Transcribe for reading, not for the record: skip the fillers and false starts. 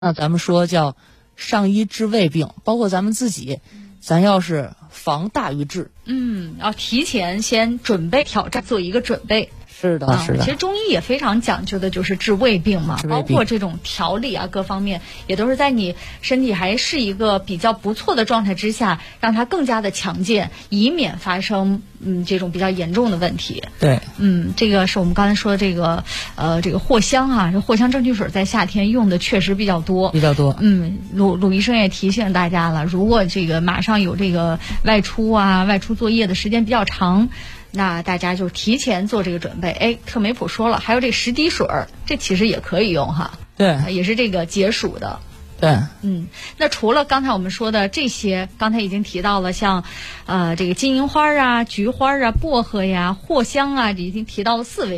那咱们说叫上医治未病，包括咱们自己，咱要是防大于治。 要提前先准备挑战，做一个准备。 是的，是的。 其实中医也非常讲究的就是治未病嘛，包括这种调理啊，各方面也都是在你身体还是一个比较不错的状态之下，让它更加的强健，以免发生这种比较严重的问题。 对， 这个是我们刚才说的这个这个藿香啊，这藿香正气水在夏天用的确实比较多。鲁医生也提醒大家了，如果这个马上有这个外出作业的时间比较长，那大家就提前做这个准备。特美普说了，还有这石滴水，这其实也可以用哈。 对， 也是这个解暑的。 对， 那除了刚才我们说的这些，刚才已经提到了像这个金银花啊、菊花啊、薄荷呀、藿香啊，已经提到了4味